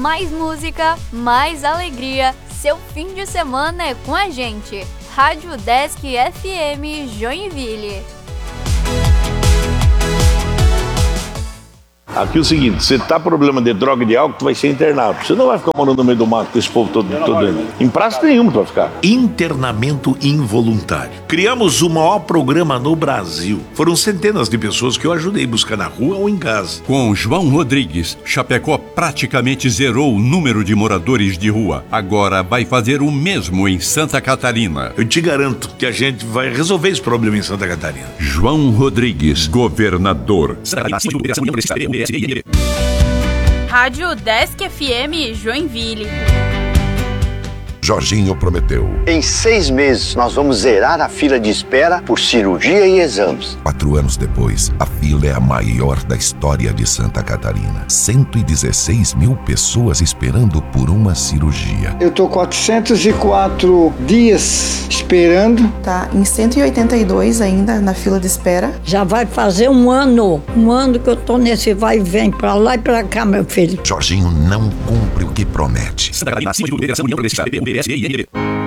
mais música, mais alegria. Seu fim de semana é com a gente. Rádio Desk FM Joinville. Aqui é o seguinte, você tá com problema de droga e de álcool, tu vai ser internado. Você não vai ficar morando no meio do mato com esse povo todo aí. Em praça nenhuma tu vai ficar. Internamento involuntário. Criamos o maior programa no Brasil. Foram centenas de pessoas que eu ajudei a buscar na rua ou em casa. Com João Rodrigues, Chapecó praticamente zerou o número de moradores de rua. Agora vai fazer o mesmo em Santa Catarina. Eu te garanto que a gente vai resolver esse problema em Santa Catarina. João Rodrigues, governador. Rádio Desk FM Joinville. Jorginho prometeu. Em 6 meses, nós vamos zerar a fila de espera por cirurgia e exames. 4 anos depois, a fila é a maior da história de Santa Catarina. 116 mil pessoas esperando por uma cirurgia. Eu tô 404 dias esperando. Tá em 182 ainda na fila de espera. Já vai fazer um ano que eu tô nesse vai e vem pra lá e pra cá, meu filho. Jorginho não cumpre o que promete. Santa Catarina, acima de tudo, Federação União Progressista, PSDB,